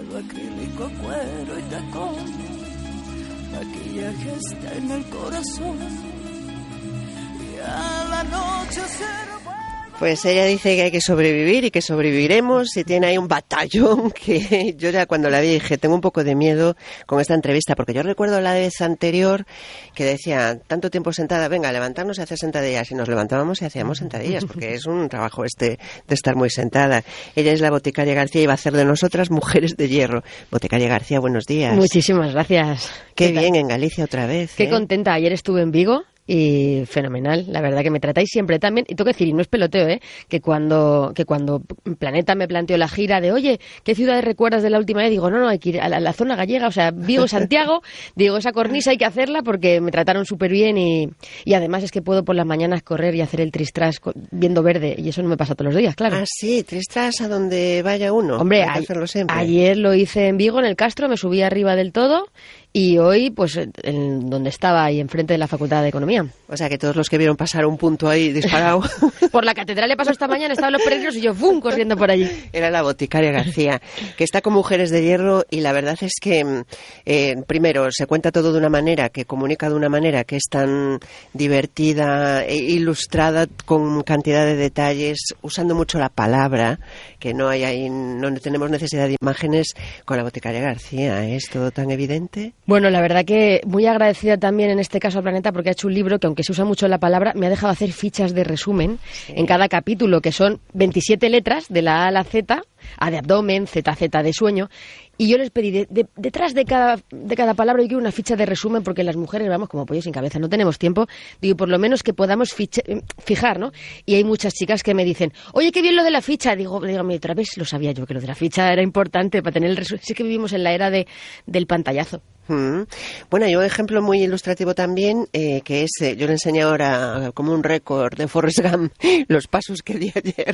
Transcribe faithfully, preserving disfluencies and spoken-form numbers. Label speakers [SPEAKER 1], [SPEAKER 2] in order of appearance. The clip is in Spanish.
[SPEAKER 1] pelo acrílico, cuero y tacón, maquillaje está en el corazón y a la noche se...
[SPEAKER 2] Pues ella dice que hay que sobrevivir y que sobreviviremos, y tiene ahí un batallón que yo ya cuando la vi dije, tengo un poco de miedo con esta entrevista, porque yo recuerdo la vez anterior que decía, tanto tiempo sentada, venga, levantarnos y hacer sentadillas, y nos levantábamos y hacíamos sentadillas, porque es un trabajo este de estar muy sentada. Ella es la boticaria García y va a hacer de nosotras mujeres de hierro. Boticaria García, buenos días.
[SPEAKER 3] Muchísimas gracias.
[SPEAKER 2] Qué, Qué bien, en Galicia otra vez.
[SPEAKER 3] Qué
[SPEAKER 2] ¿eh?
[SPEAKER 3] contenta, ayer estuve en Vigo. Y fenomenal, la verdad que me tratáis siempre tan bien. Y tengo que decir, y no es peloteo, ¿eh? que cuando que cuando Planeta me planteó la gira de, oye, ¿qué ciudades recuerdas de la última vez? Digo, no, no, hay que ir a la, a la zona gallega, o sea, Vigo, Santiago. Digo, esa cornisa hay que hacerla porque me trataron súper bien y, y además es que puedo por las mañanas correr y hacer el tristras viendo verde, y eso no me pasa todos los días, claro.
[SPEAKER 2] Ah, sí, tristras a donde vaya uno.
[SPEAKER 3] Hombre,
[SPEAKER 2] hay que hacerlo siempre.
[SPEAKER 3] Ayer lo hice en Vigo, en el Castro, me subí arriba del todo. Y hoy, pues, en donde estaba, ahí enfrente de la Facultad de Economía.
[SPEAKER 2] O sea, que todos los que vieron pasar un punto ahí disparado...
[SPEAKER 3] Por la catedral le pasó esta mañana, estaban los peregrinos y yo, ¡fum!, corriendo por allí.
[SPEAKER 2] Era la boticaria García, que está con Mujeres de Hierro, y la verdad es que, eh, primero, se cuenta todo de una manera, que comunica de una manera que es tan divertida e ilustrada, con cantidad de detalles, usando mucho la palabra, que no hay ahí, no tenemos necesidad de imágenes con la boticaria García. ¿Es todo tan evidente?
[SPEAKER 3] Bueno, la verdad que muy agradecida también en este caso a Planeta, porque ha hecho un libro que, aunque se usa mucho la palabra, me ha dejado hacer fichas de resumen sí. en cada capítulo, que son veintisiete letras de la A a la Z, A de abdomen, Z, Z de sueño. Y yo les pedí, de, de, detrás de cada, de cada palabra yo quiero una ficha de resumen, porque las mujeres vamos como pollos sin cabeza, no tenemos tiempo. Digo, por lo menos que podamos ficha, fijar, ¿no? Y hay muchas chicas que me dicen, oye, qué bien lo de la ficha. Digo, dígame, otra vez lo sabía yo, que lo de la ficha era importante para tener el resumen. Sí que vivimos en la era de, del pantallazo.
[SPEAKER 2] Mm. Bueno, hay un ejemplo muy ilustrativo también, eh, que es, eh, yo le enseñé ahora como un récord de Forrest Gump los pasos que di ayer